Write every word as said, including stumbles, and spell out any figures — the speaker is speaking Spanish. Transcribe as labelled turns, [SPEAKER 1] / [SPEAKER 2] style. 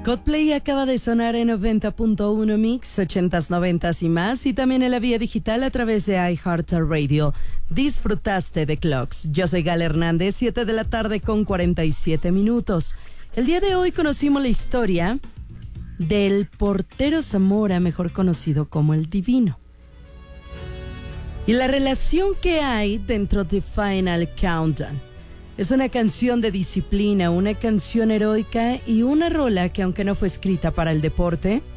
[SPEAKER 1] Coldplay acaba de sonar en noventa punto uno Mix, ochentas, noventas y más, y también en la vía digital a través de iHeartRadio. Disfrutaste de Clocks. Yo soy Gal Hernández, siete de la tarde con cuarenta y siete minutos. El día de hoy conocimos la historia del portero Zamora, mejor conocido como el Divino, y la relación que hay dentro de Final Countdown. Es una canción de disciplina, una canción heroica y una rola que, aunque no fue escrita para el deporte,